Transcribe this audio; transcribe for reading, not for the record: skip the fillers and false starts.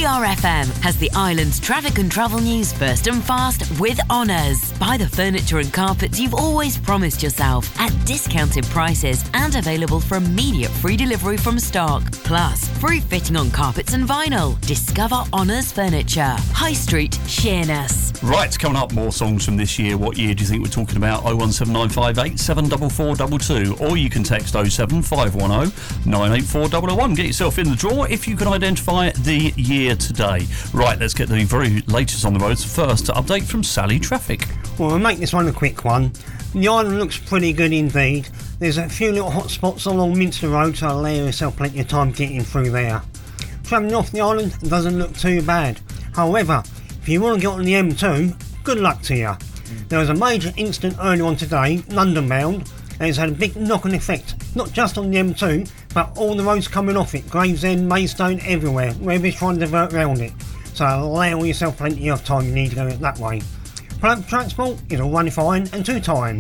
PRFM has the island's traffic and travel news first and fast with Honours. Buy the furniture and carpets you've always promised yourself at discounted prices and available for immediate free delivery from stock. Plus, free fitting on carpets and vinyl. Discover Honours Furniture. High Street, Sheerness. Right, coming up, more songs from this year. What year do you think we're talking about? 01795 74422, or you can text 07510 984 Get yourself in the draw if you can identify the year today. Right, let's get the very latest on the roads. First, update from Sally Traffic. Well, we'll make this one a quick one. The island looks pretty good indeed. There's a few little hot spots along Minster Road, so allow yourself plenty of time getting through there. Travelling off the island doesn't look too bad. However, if you want to get on the M2, good luck to you. There was a major incident earlier on today, London bound, and it's had a big knock-on effect, not just on the M2, but all the roads coming off it, Gravesend, Maidstone, everywhere, whoever's trying to divert around it. So allow yourself plenty of time you need to go that way. Public transport is all running fine and 2 times.